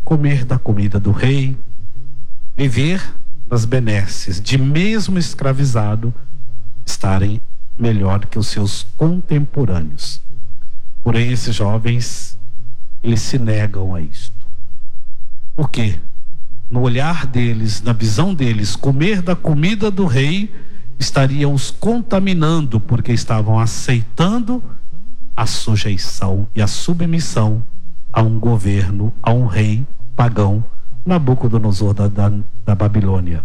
comer da comida do rei, viver das benesses, de mesmo escravizado, estarem melhor que os seus contemporâneos. Porém, esses jovens, eles se negam a isto. Por quê? No olhar deles, na visão deles, comer da comida do rei estaria os contaminando, porque estavam aceitando a sujeição e a submissão a um governo, a um rei pagão, Nabucodonosor da Babilônia.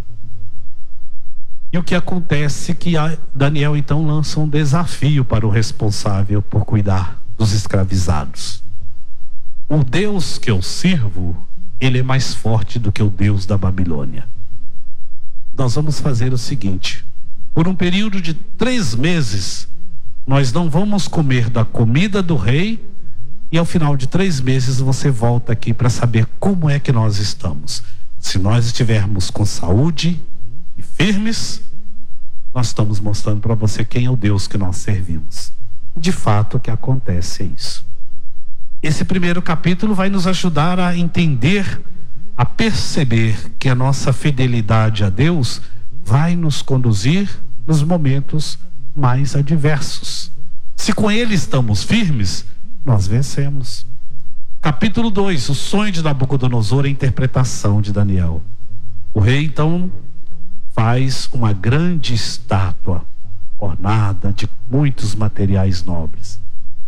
E o que acontece é que Daniel então lança um desafio para o responsável por cuidar dos escravizados. O Deus que eu sirvo, ele é mais forte do que o Deus da Babilônia. Nós vamos fazer o seguinte: por um período de 3 meses, nós não vamos comer da comida do rei, e ao final de 3 meses você volta aqui para saber como é que nós estamos. Se nós estivermos com saúde e firmes, nós estamos mostrando para você quem é o Deus que nós servimos. De fato, o que acontece é isso. Esse primeiro capítulo vai nos ajudar a entender, a perceber que a nossa fidelidade a Deus vai nos conduzir nos momentos mais adversos. Se com Ele estamos firmes, nós vencemos. Capítulo 2, o sonho de Nabucodonosor, a interpretação de Daniel. O rei então faz uma grande estátua ornada de muitos materiais nobres.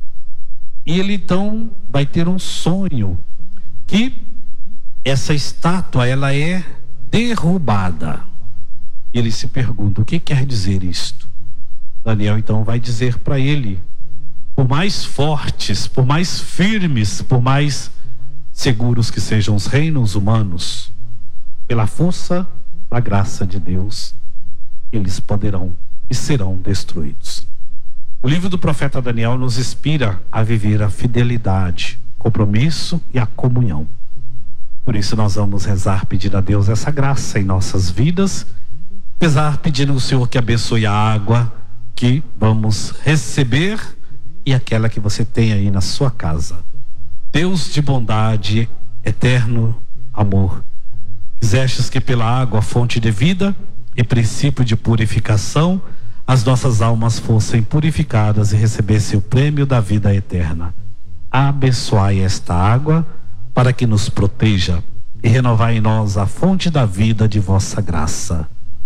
E ele então vai ter um sonho que essa estátua, ela é derrubada. E ele se pergunta: o que quer dizer isto? Daniel então vai dizer para ele: por mais fortes, por mais firmes, por mais seguros que sejam os reinos humanos, pela força da graça de Deus, eles poderão e serão destruídos. O livro do profeta Daniel nos inspira a viver a fidelidade, compromisso e a comunhão. Por isso nós vamos rezar pedindo a Deus essa graça em nossas vidas, pedindo ao Senhor que abençoe a água que vamos receber e aquela que você tem aí na sua casa. Deus de bondade, eterno amor, quisestes que pela água, fonte de vida e princípio de purificação, as nossas almas fossem purificadas e recebessem o prêmio da vida eterna. Abençoai esta água para que nos proteja e renovai em nós a fonte da vida de vossa graça.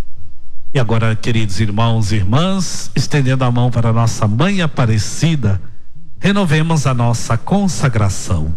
E agora, queridos irmãos e irmãs, estendendo a mão para a nossa Mãe Aparecida, renovemos a nossa consagração.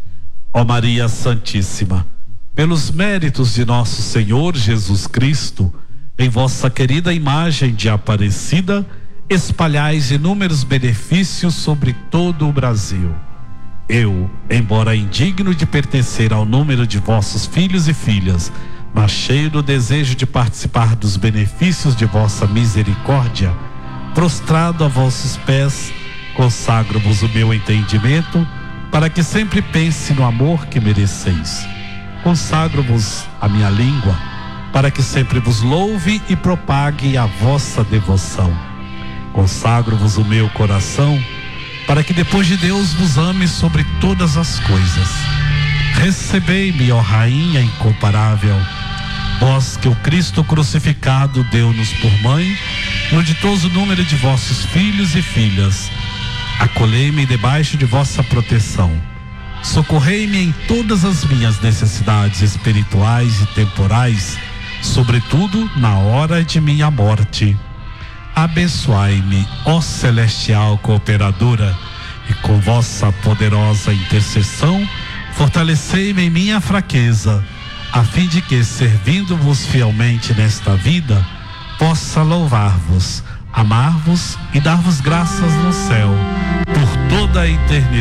Ó Maria Santíssima, pelos méritos de nosso Senhor Jesus Cristo, em vossa querida imagem de Aparecida, espalhais inúmeros benefícios sobre todo o Brasil. Eu, embora indigno de pertencer ao número de vossos filhos e filhas, mas cheio do desejo de participar dos benefícios de vossa misericórdia, prostrado a vossos pés, consagro-vos o meu entendimento, para que sempre pense no amor que mereceis. Consagro-vos a minha língua, para que sempre vos louve e propague a vossa devoção. Consagro-vos o meu coração, para que depois de Deus vos ame sobre todas as coisas. Recebei-me, ó Rainha incomparável, vós que o Cristo crucificado deu-nos por mãe, no ditoso número de vossos filhos e filhas. Acolhei-me debaixo de vossa proteção. Socorrei-me em todas as minhas necessidades espirituais e temporais, sobretudo na hora de minha morte. Abençoai-me, ó celestial cooperadora, e com vossa poderosa intercessão, fortalecei-me em minha fraqueza, a fim de que, servindo-vos fielmente nesta vida, possa louvar-vos, amar-vos e dar-vos graças no céu, por toda a eternidade.